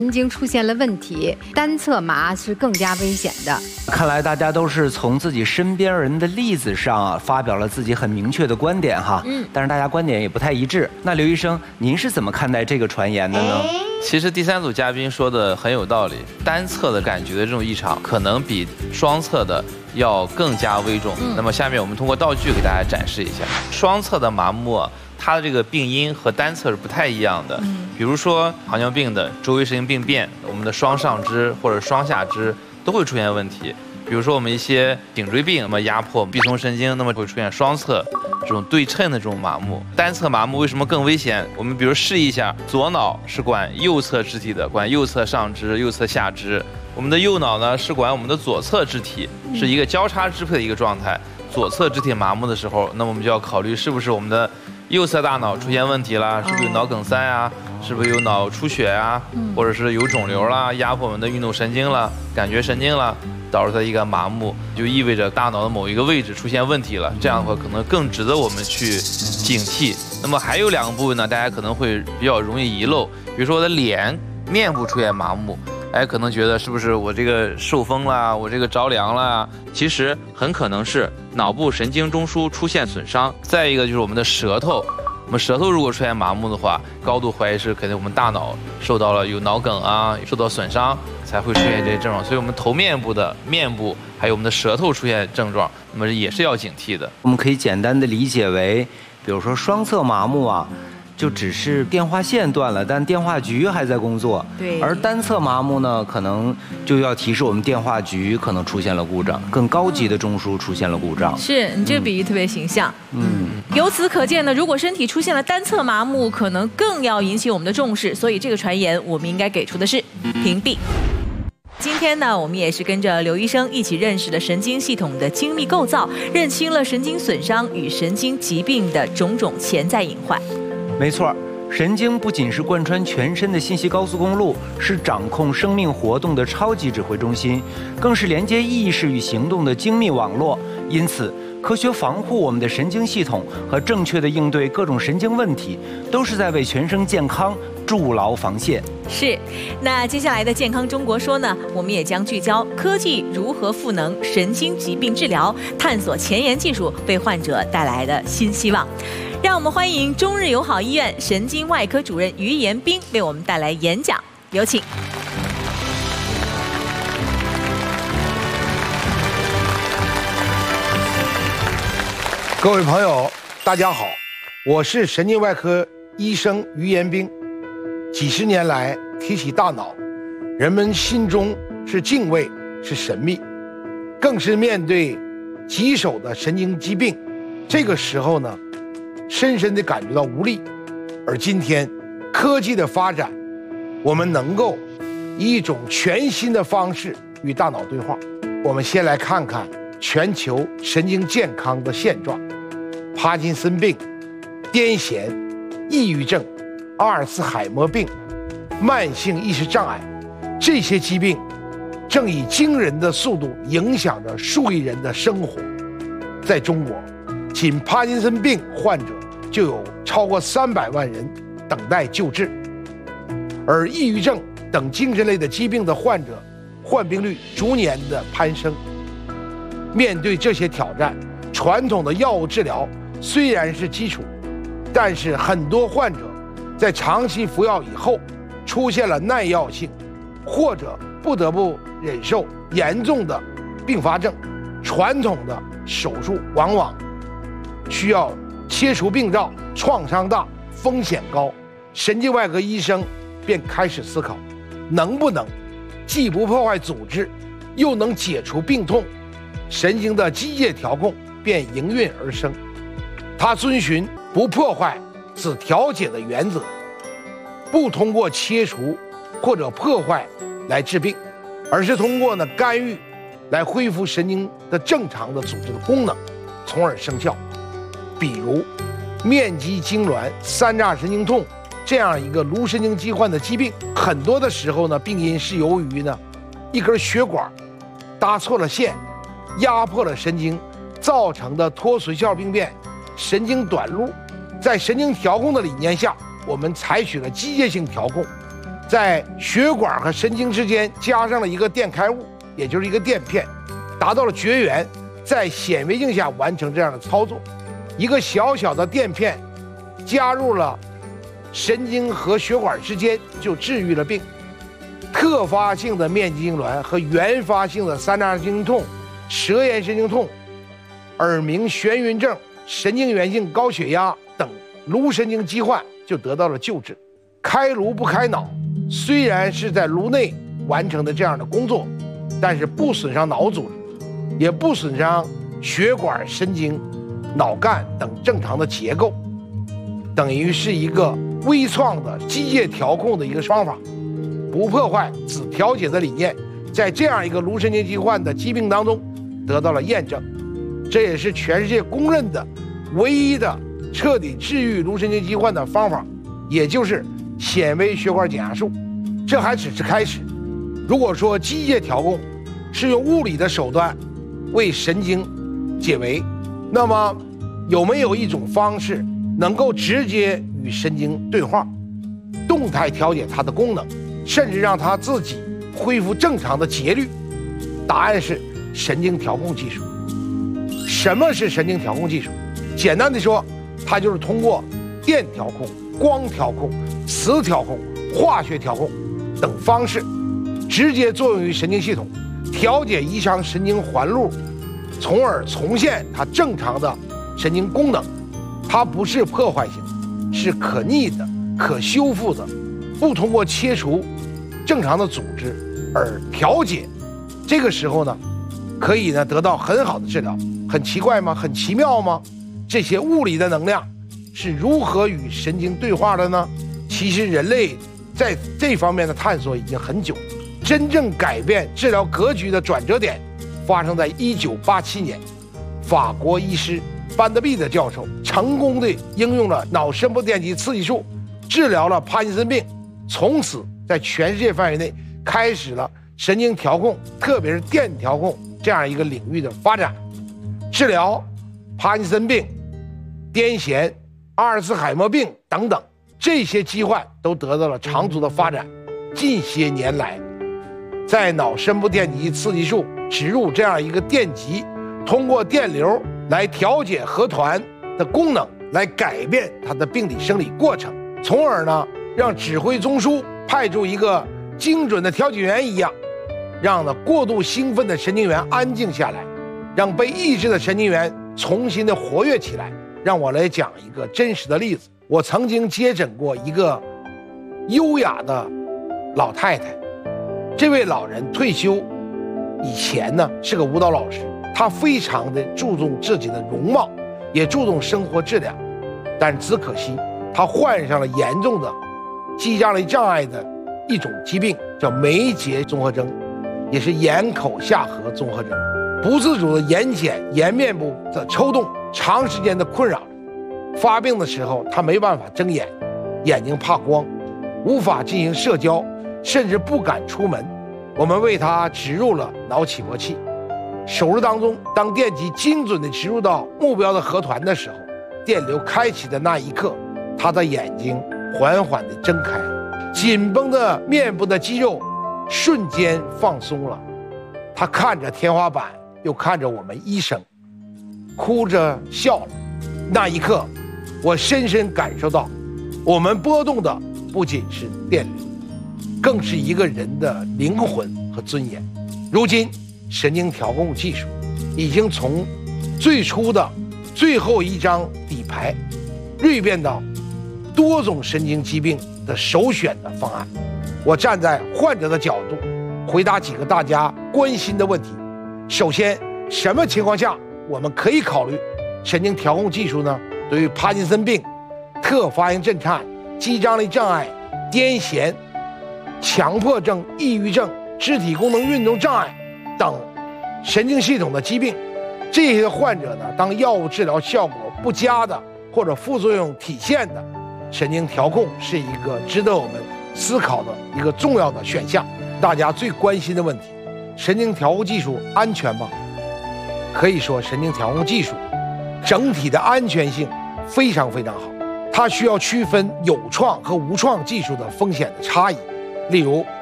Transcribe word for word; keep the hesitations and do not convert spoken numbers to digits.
神经出现了问题，单侧麻是更加危险的。 看来大家都是从自己身边人的例子上啊，发表了自己很明确的观点哈。嗯，但是大家观点也不太一致。那刘医生，您是怎么看待这个传言的呢？ 其实第三组嘉宾说的很有道理，单侧的感觉的这种异常，可能比双侧的要更加危重。嗯、那么下面我们通过道具给大家展示一下，双侧的麻木啊，它的这个病因和单侧是不太一样的。嗯、比如说糖尿病的周围神经病变，我们的双上肢或者双下肢都会出现问题。比如说我们一些颈椎病，那么压迫臂松神经，那么会出现双侧这种对称的这种麻木。单侧麻木为什么更危险？我们比如试一下，左脑是管右侧肢体的，管右侧上肢、右侧下肢。我们的右脑呢是管我们的左侧肢体，是一个交叉支配的一个状态。左侧肢体麻木的时候，那么我们就要考虑是不是我们的右侧大脑出现问题了，是不是有脑梗塞啊？是不是有脑出血啊？或者是有肿瘤啦，压迫我们的运动神经了、感觉神经了，导致它一个麻木，就意味着大脑的某一个位置出现问题了。这样的话，可能更值得我们去警惕。那么还有两个部位呢，大家可能会比较容易遗漏，比如说我的脸、面部出现麻木。哎，可能觉得是不是我这个受风啦，我这个着凉啦？其实很可能是脑部神经中枢出现损伤。再一个就是我们的舌头，我们舌头如果出现麻木的话，高度怀疑是肯定我们大脑受到了有脑梗啊，受到损伤才会出现这些症状。所以我们头面部的面部还有我们的舌头出现症状，那么也是要警惕的。 我们可以简单的理解为，比如说双侧麻木啊。就只是电话线断了，但电话局还在工作。对。而单侧麻木呢，可能就要提示我们电话局可能出现了故障，更高级的中枢出现了故障。 是你这个比喻特别形象。嗯。由此可见呢，如果身体出现了单侧麻木，可能更要引起我们的重视。所以这个传言，我们应该给出的是屏蔽。今天呢，我们也是跟着刘医生一起认识了神经系统的精密构造，认清了神经损伤与神经疾病的种种潜在隐患。 没错，神经不仅是贯穿全身的信息高速公路，是掌控生命活动的超级指挥中心，更是连接意识与行动的精密网络。因此，科学防护我们的神经系统和正确的应对各种神经问题，都是在为全身健康筑牢防线。 是，那接下来的健康中国说呢，我们也将聚焦科技如何赋能神经疾病治疗，探索前沿技术为患者带来的新希望。让我们欢迎中日友好医院神经外科主任于延斌为我们带来演讲，有请。 各位朋友，大家好，我是神经外科医生于延斌。几十年来，提起大脑，人们心中是敬畏，是神秘，更是面对棘手的神经疾病，这个时候呢，深深地感觉到无力。而今天，科技的发展，我们能够以一种全新的方式与大脑对话。我们先来看看全球神经健康的现状。帕金森病、癫痫、抑郁症、阿尔茨海默病、慢性意识障碍，这些疾病正以惊人的速度影响着数亿人的生活。在中国，仅帕金森病患者就有超过三百万人等待救治，而抑郁症等精神类的疾病的患者患病率逐年的攀升。面对这些挑战，传统的药物治疗虽然是基础，但是很多患者在长期服药以后出现了耐药性，或者不得不忍受严重的并发症。传统的手术往往需要切除病灶，创伤大，风险高。神经外科医生便开始思考，能不能既不破坏组织，又能解除病痛。神经的机械调控便应运而生。它遵循不破坏只调节的原则，不通过切除或者破坏来治病，而是通过呢干预来恢复神经的正常的组织的功能，从而生效。比如面肌痉挛、三叉神经痛这样一个颅神经疾患的疾病，很多的时候呢，病因是由于呢一根血管搭错了线，压迫了神经，造成的脱髓鞘病变、神经短路。在神经调控的理念下，我们采取了机械性调控， 在血管和神经之间加上了一个电开物，也就是一个垫片，达到了绝缘，在显微镜下完成这样的操作。一个小小的垫片加入了神经和血管之间，就治愈了病。特发性的面积痉挛和原发性的三叉神经痛、舌炎神经痛、耳鸣眩晕症、神经源性高血压等颅神经疾患就得到了救治。开颅不开脑，虽然是在颅内完成的这样的工作，但是不损伤脑组织，也不损伤血管、神经、脑干等正常的结构，等于是一个微创的机械调控的一个方法，不破坏只调节的理念，在这样一个颅神经疾患的疾病当中得到了验证。这也是全世界公认的唯一的彻底治愈颅神经疾患的方法，也就是显微血管减压术。这还只是开始。如果说机械调控是用物理的手段为神经解围，那么有没有一种方式能够直接与神经对话，动态调节它的功能，甚至让它自己恢复正常的节律？答案是神经调控技术。什么是神经调控技术？简单的说，它就是通过电调控、光调控、磁调控、化学调控等方式，直接作用于神经系统，调节异常神经环路，从而重现它正常的神经功能。它不是破坏性的，是可逆的、可修复的，不通过切除正常的组织而调节。这个时候呢，可以呢得到很好的治疗。很奇怪吗？很奇妙吗？这些物理的能量是如何与神经对话的呢？其实人类在这方面的探索已经很久了，真正改变治疗格局的转折点发生在一九八七年，法国医师班德毕的教授成功地应用了脑深部电极刺激术治疗了帕金森病，从此在全世界范围内开始了神经调控，特别是电调控这样一个领域的发展。治疗帕金森病、癫痫、阿尔茨海默病等等这些疾患都得到了长足的发展。近些年来，在脑深部电极刺激术植入这样一个电极，通过电流来调节核团的功能，来改变它的病理生理过程，从而呢让指挥中枢派出一个精准的调节员一样，让呢过度兴奋的神经元安静下来，让被抑制的神经元重新的活跃起来。让我来讲一个真实的例子。我曾经接诊过一个优雅的老太太，这位老人退休以前呢是个舞蹈老师，她非常的注重自己的容貌，也注重生活质量，但只可惜她患上了严重的肌张力障碍的一种疾病，叫眉节综合征，也是眼口下颌综合征。不自主的眼睑、颜面部的抽动，长时间的困扰。发病的时候，他没办法睁眼，眼睛怕光，无法进行社交，甚至不敢出门。我们为他植入了脑起搏器。手术当中，当电极精准地植入到目标的核团的时候，电流开启的那一刻，他的眼睛缓缓地睁开，紧绷的面部的肌肉瞬间放松了。他看着天花板，又看着我们医生，哭着笑了。那一刻，我深深感受到，我们波动的不仅是电流，更是一个人的灵魂和尊严。如今，神经调控技术已经从最初的最后一张底牌，锐变到多种神经疾病的首选的方案。我站在患者的角度，回答几个大家关心的问题。首先，什么情况下我们可以考虑神经调控技术呢？对于帕金森病、特发性震颤、肌张力障碍、癫痫、强迫症、抑郁症、肢体功能运动障碍等神经系统的疾病，这些患者呢，当药物治疗效果不佳的或者副作用体现的，神经调控是一个值得我们思考的一个重要的选项。大家最关心的问题，神经调控技术安全吗？可以说，神经调控技术整体的安全性非常非常好。它需要区分有创和无创技术的风险的差异。 例如